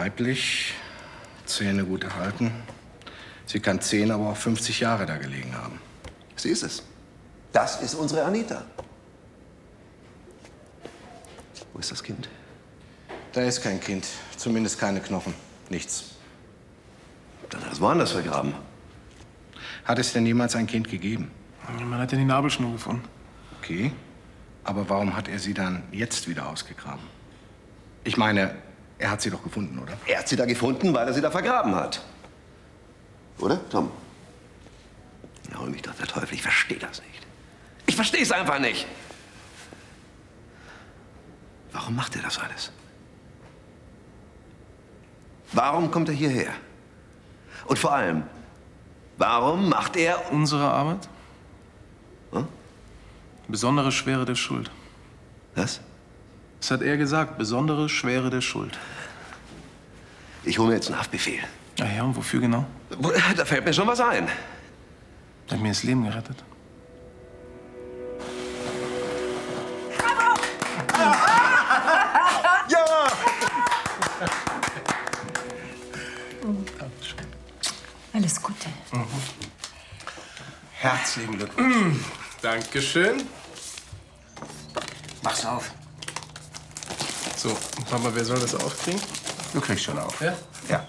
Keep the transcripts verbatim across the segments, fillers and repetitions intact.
weiblich, Zähne gut erhalten. Sie kann zehn, aber auch fünfzig Jahre da gelegen haben. Sie ist es. Das ist unsere Anita. Wo ist das Kind? Da ist kein Kind. Zumindest keine Knochen. Nichts. Dann hat es woanders vergraben. Hat es denn jemals ein Kind gegeben? Man hat ja die Nabelschnur gefunden. Okay. Aber warum hat er sie dann jetzt wieder ausgegraben? Ich meine, er hat sie doch gefunden, oder? Er hat sie da gefunden, weil er sie da vergraben hat. Oder, Tom? Ja, hol mich doch der Teufel, ich verstehe das nicht. Ich verstehe es einfach nicht. Warum macht er das alles? Warum kommt er hierher? Und vor allem, warum macht er unsere Arbeit? Hm? Besondere Schwere der Schuld. Was? Das hat er gesagt, besondere Schwere der Schuld. Ich hole mir jetzt einen Haftbefehl. Ja, ja, und wofür genau? Da fällt mir schon was ein. Er hat mir das Leben gerettet. Bravo! Ja! Alles Gute. Mhm. Herzlichen Glückwunsch. Dankeschön. Mach's auf. So, Papa, wer soll das aufkriegen? Du kriegst schon auf. Ja? Ja.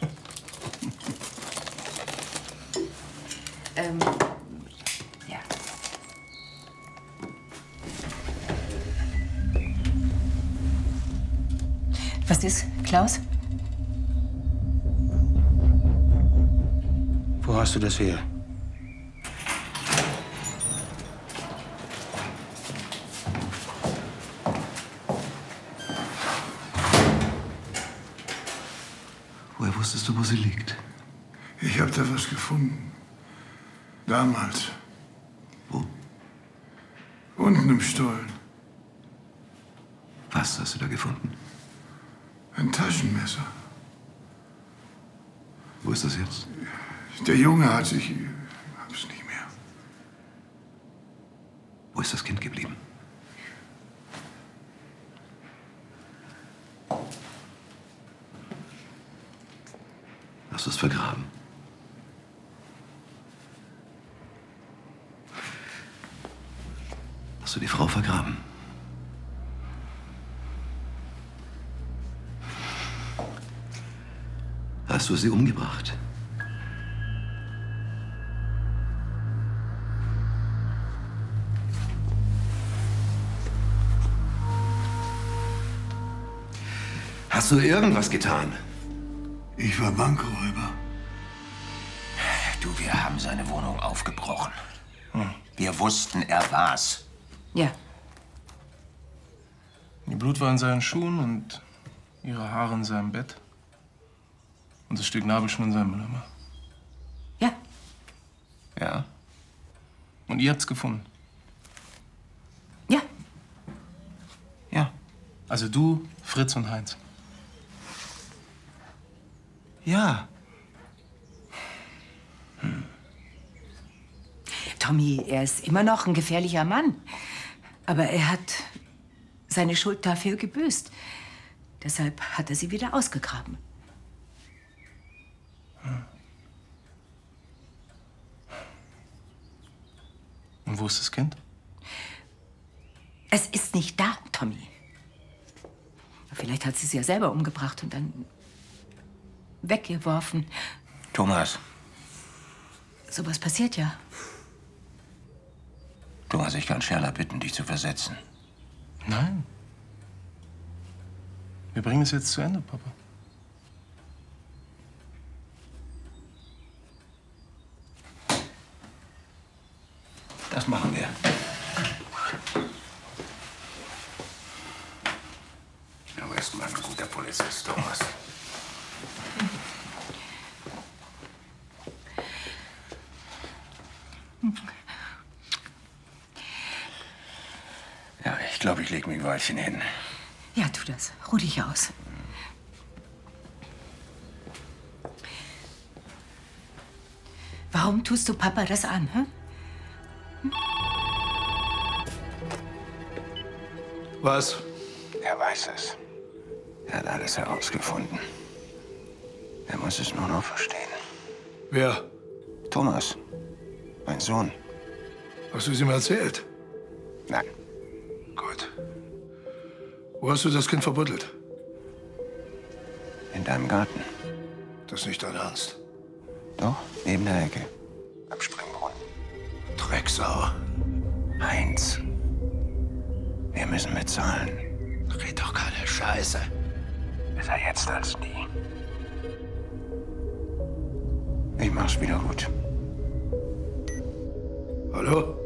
Ähm, ja. Was ist, Klaus? Wo hast du das her? Woher wusstest du, wo sie liegt? Ich habe da was gefunden. Damals. Wo? Unten im Stollen. Was hast du da gefunden? Ein Taschenmesser. Wo ist das jetzt? Der Junge hat sich... Ich hab's nicht mehr. Wo ist das Kind geblieben? Hast du es vergraben? Hast du die Frau vergraben? Hast du sie umgebracht? Hast du irgendwas getan? Ich war Bankräuber. Du, wir haben seine Wohnung aufgebrochen. Hm. Wir wussten, er war's. Ja. Ihr Blut war in seinen Schuhen und ihre Haare in seinem Bett. Und das Stück Nabelschnur in seinem Mülleimer. Ja. Ja. Und ihr habt's gefunden? Ja. Ja. Also du, Fritz und Heinz. Ja. Hm. Tommy, er ist immer noch ein gefährlicher Mann. Aber er hat seine Schuld dafür gebüßt. Deshalb hat er sie wieder ausgegraben. Hm. Und wo ist das Kind? Es ist nicht da, Tommy. Vielleicht hat sie es ja selber umgebracht und dann weggeworfen. Thomas. Sowas passiert ja. Thomas, ich kann Scherler bitten, dich zu versetzen. Nein. Wir bringen es jetzt zu Ende, Papa. Das machen wir. Du bist mal ein guter Polizist, Thomas. Ja, ich glaube, ich lege mich ein Weilchen hin. Ja, tu das. Ruh dich aus. Warum tust du Papa das an, hä? Hm? Was? Er weiß es. Er hat alles herausgefunden. Er muss es nur noch verstehen. Wer? Thomas, mein Sohn. Hast du es ihm erzählt? Nein. Gut. Wo hast du das Kind verbuddelt? In deinem Garten. Das ist nicht dein Ernst. Doch, neben der Ecke. Am Springbrunnen. Drecksau. Heinz, wir müssen bezahlen. Red doch keine Scheiße. Besser jetzt als nie. Ich mach's wieder gut. Hallo?